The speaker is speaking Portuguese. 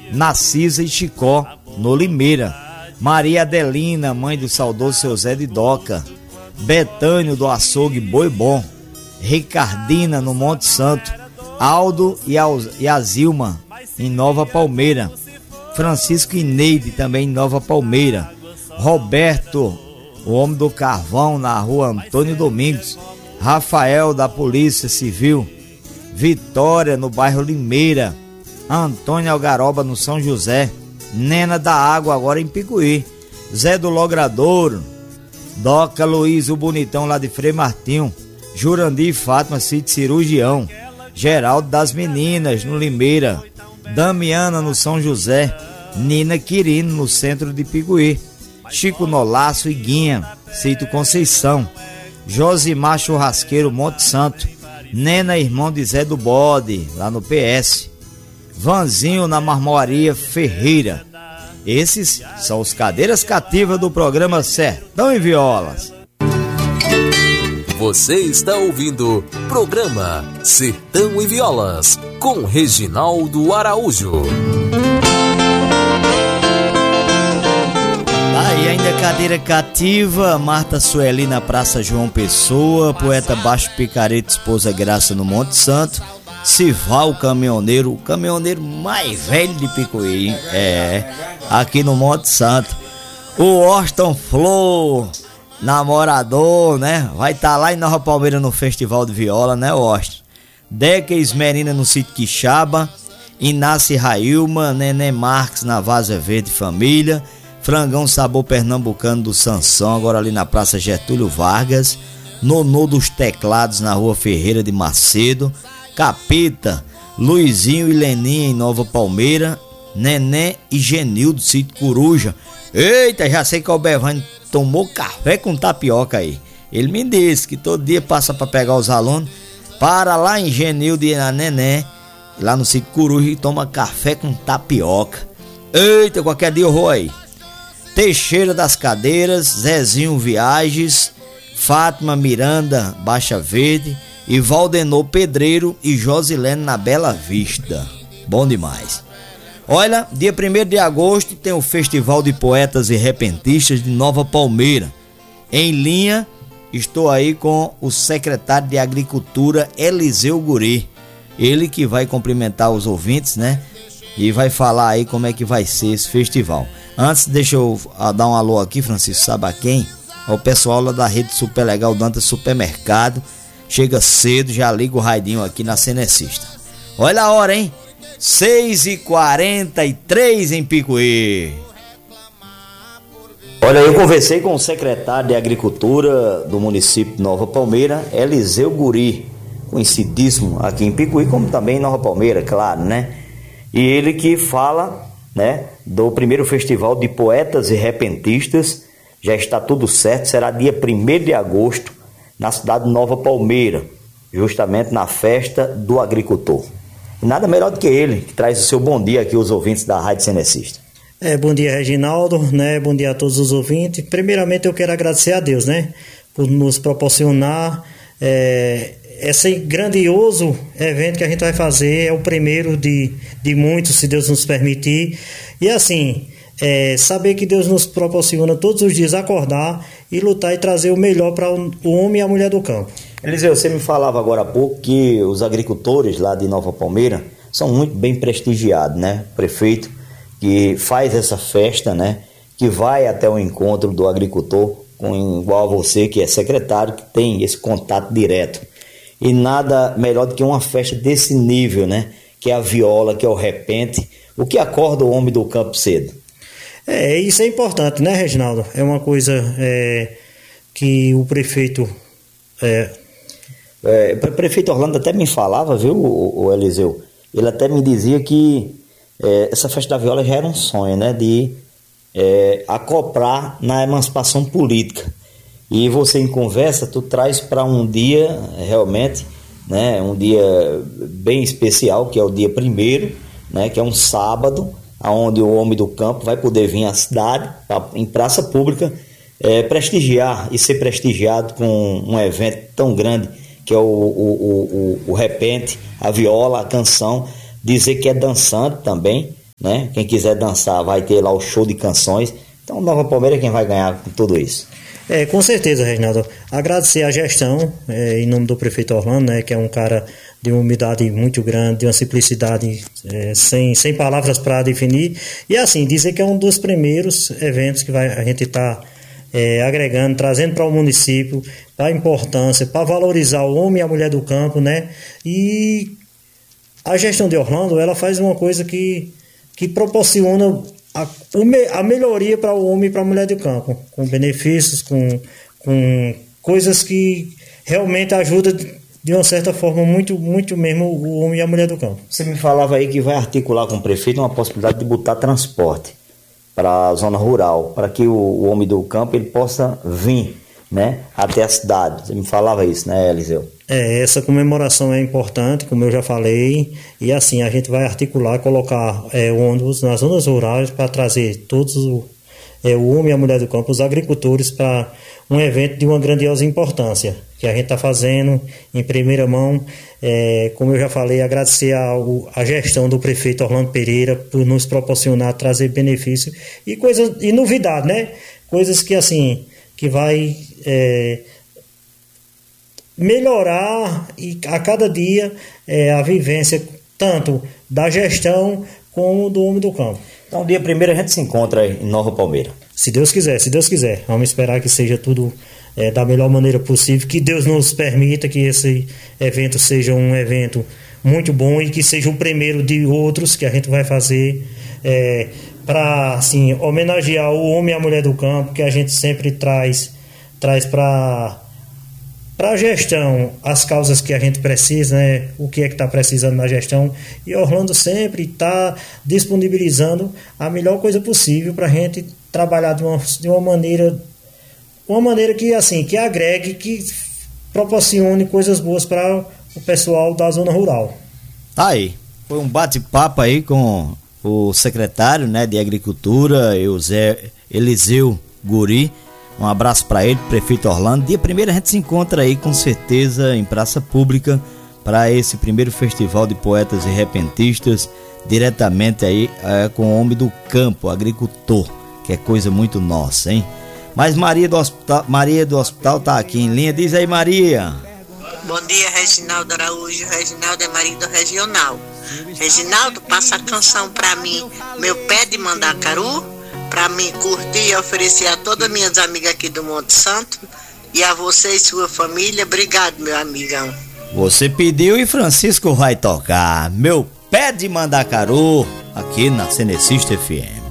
Narcisa e Chicó, no Limeira. Maria Adelina, mãe do saudoso seu Zé de Doca. Betânio do açougue Boi Bom. Ricardina, no Monte Santo. Aldo e a Zilma, em Nova Palmeira. Francisco e Neide, também em Nova Palmeira. Roberto, o homem do carvão, na rua Antônio Domingos. Rafael, da Polícia Civil. Vitória, no bairro Limeira. Antônio Algaroba, no São José. Nena da Água, agora em Picuí. Zé do Logradouro. Doca Luiz, o Bonitão, lá de Frei Martinho. Jurandir e Fátima, sítio Cirurgião. Geraldo das Meninas, no Limeira. Damiana, no São José. Nina Quirino, no centro de Picuí. Chico Nolaço e Guinha, sítio Conceição. Josimar Churrasqueiro, Monte Santo. Nena, irmão de Zé do Bode, lá no PS. Vanzinho, na Marmoraria Ferreira. Esses são os cadeiras cativas do programa Sertão e Violas. Você está ouvindo programa Sertão e Violas com Reginaldo Araújo. Aí ainda cadeira cativa, Marta Sueli na Praça João Pessoa, poeta Baixo Picareta, esposa Graça no Monte Santo, Sival o caminhoneiro mais velho de Picuí, aqui no Monte Santo, o Austin Flor, namorador, né, vai estar lá em Nova Palmeira no Festival de Viola, né, Austin? Deca Esmerina no sítio Quixaba, Inácio Railma, Nenê Marques na Vaza Verde Família, Frangão Sabor Pernambucano do Sansão, agora ali na Praça Getúlio Vargas, Nonô dos Teclados na Rua Ferreira de Macedo, Capeta, Luizinho e Leninha em Nova Palmeira, Nené e Genil do sítio Coruja. Eita, já sei que o Bevani tomou café com tapioca aí. Ele me disse que todo dia passa para pegar os alunos, para lá em Genil e na Nené, lá no sítio Coruja, e toma café com tapioca. Eita, qualquer dia eu vou aí. Teixeira das Cadeiras, Zezinho Viagens, Fátima Miranda, Baixa Verde, e Valdenor Pedreiro e Josilene na Bela Vista. Bom demais. Olha, dia 1º de agosto tem o Festival de Poetas e Repentistas de Nova Palmeira. Em linha, estou aí com o secretário de Agricultura, Eliseu Guri. Ele que vai cumprimentar os ouvintes, né? E vai falar aí como é que vai ser esse festival. Antes, deixa eu dar um alô aqui, Francisco, sabe a quem? Ao pessoal lá da rede Super Legal Dantas Supermercado. Chega cedo, já liga o raidinho aqui na Cenecista. Olha a hora, hein? 6h43 em Picuí. Olha, eu conversei com o secretário de Agricultura do município de Nova Palmeira, Eliseu Guri, conhecidíssimo aqui em Picuí, como também em Nova Palmeira, claro, né? E ele que fala, né, do primeiro Festival de Poetas e Repentistas. Já está tudo certo, será dia 1º de agosto, na cidade de Nova Palmeira, justamente na festa do agricultor. E nada melhor do que ele, que traz o seu bom dia aqui aos ouvintes da Rádio Cenecista. Bom dia, Reginaldo, né? Bom dia a todos os ouvintes. Primeiramente eu quero agradecer a Deus, né, por nos proporcionar esse grandioso evento que a gente vai fazer. É o primeiro de muitos, se Deus nos permitir. E assim, saber que Deus nos proporciona todos os dias acordar e lutar e trazer o melhor para o homem e a mulher do campo. Eliseu, você me falava agora há pouco que os agricultores lá de Nova Palmeira são muito bem prestigiados, né? O prefeito que faz essa festa, né? Que vai até o encontro do agricultor, igual a você que é secretário, que tem esse contato direto. E nada melhor do que uma festa desse nível, né? Que é a viola, que é o repente, o que acorda o homem do campo cedo. Isso é importante, né, Reginaldo? É uma coisa que o prefeito... O prefeito Orlando até me falava, viu, o Eliseu? Ele até me dizia que essa festa da viola já era um sonho, né? De acoplar na emancipação política. E você, em conversa, tu traz para um dia, realmente, né? Um dia bem especial, que é o dia 1º, né? Que é um sábado, onde o homem do campo vai poder vir à cidade, em praça pública, prestigiar e ser prestigiado com um evento tão grande, que é o repente, a viola, a canção, dizer que é dançante também, né? Quem quiser dançar vai ter lá o show de canções. Então Nova Palmeira é quem vai ganhar com tudo isso. Com certeza, Reginaldo. Agradecer a gestão, em nome do prefeito Orlando, né, que é um cara de uma humildade muito grande, de uma simplicidade sem palavras para definir. E assim, dizer que é um dos primeiros eventos que a gente está agregando, trazendo para o município, para a importância, para valorizar o homem e a mulher do campo, né? E a gestão de Orlando, ela faz uma coisa que proporciona a melhoria para o homem e para a mulher do campo, com benefícios, com coisas que realmente ajudam de uma certa forma muito, muito mesmo o homem e a mulher do campo. Você me falava aí que vai articular com o prefeito uma possibilidade de botar transporte para a zona rural, para que o homem do campo ele possa vir, né, até a cidade. Você me falava isso, né, Eliseu? Essa comemoração é importante, como eu já falei, e assim a gente vai articular, colocar ônibus nas zonas rurais para trazer todos o homem e a mulher do campo, os agricultores, para um evento de uma grandiosa importância, que a gente está fazendo em primeira mão. Como eu já falei, agradecer a gestão do prefeito Orlando Pereira por nos proporcionar, trazer benefício e coisas, e novidade, né? Coisas que assim, que vai melhorar e a cada dia a vivência tanto da gestão como do homem do campo. Então, dia 1º a gente se encontra em Nova Palmeira. Se Deus quiser, se Deus quiser. Vamos esperar que seja tudo da melhor maneira possível, que Deus nos permita que esse evento seja um evento muito bom e que seja o primeiro de outros que a gente vai fazer para assim, homenagear o homem e a mulher do campo, que a gente sempre traz para a gestão as causas que a gente precisa, né? O que é que está precisando na gestão, e Orlando sempre está disponibilizando a melhor coisa possível para a gente trabalhar de uma maneira que assim, que agregue, que proporcione coisas boas para o pessoal da zona rural. Aí, foi um bate-papo aí com o secretário, né, de Agricultura, Eliseu Guri. Um abraço para ele, prefeito Orlando. Dia 1º a gente se encontra aí com certeza em praça pública para esse primeiro festival de poetas e repentistas, diretamente aí com o homem do campo, agricultor, que é coisa muito nossa, hein? Mas Maria do Hospital tá aqui em linha. Diz aí, Maria. Bom dia, Reginaldo Araújo. Reginaldo é marido regional. Reginaldo, passa a canção para mim, Meu Pé de Mandacaru, para mim curtir e oferecer a todas minhas amigas aqui do Monte Santo e a você e sua família. Obrigado, meu amigão. Você pediu e Francisco vai tocar Meu Pé de Mandacaru aqui na Cenecista FM.